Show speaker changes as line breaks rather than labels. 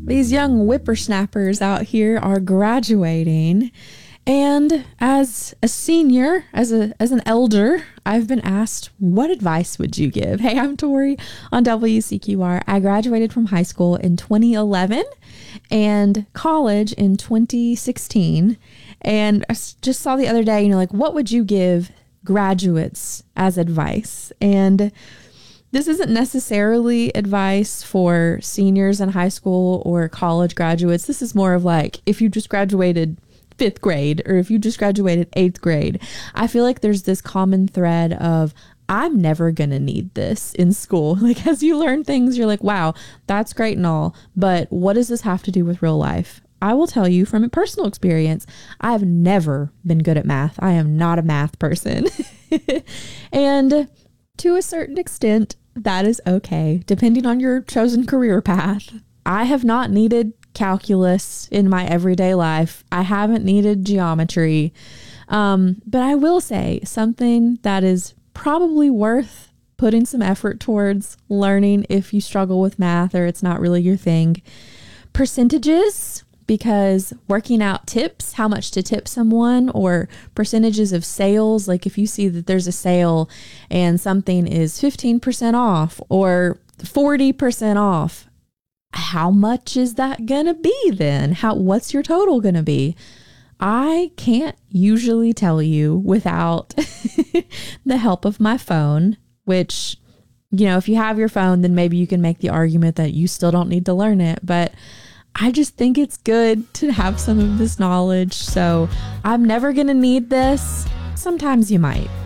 These young whippersnappers out here are graduating. And as a senior, as an elder, I've been asked, what advice would you give? Hey, I'm Tori on WCQR. I graduated from high school in 2011 and college in 2016. And I just saw the other day, like, what would you give graduates as advice? And this isn't necessarily advice for seniors in high school or college graduates. This is more of like, if you just graduated 5th grade or if you just graduated 8th grade, I feel like there's this common thread of, I'm never going to need this in school. Like, as you learn things, you're like, wow, that's great and all, but what does this have to do with real life? I will tell you from a personal experience, I've never been good at math. I am not a math person. And to a certain extent, that is okay, depending on your chosen career path. I have not needed calculus in my everyday life. I haven't needed geometry. But I will say something that is probably worth putting some effort towards learning if you struggle with math or it's not really your thing. Percentages, because working out tips, how much to tip someone, or percentages of sales. Like if you see that there's a sale and something is 15% off or 40% off, how much is that going to be then? What's your total going to be? I can't usually tell you without the help of my phone, which, if you have your phone, then maybe you can make the argument that you still don't need to learn it. But I just think it's good to have some of this knowledge. So I'm never going to need this. Sometimes you might.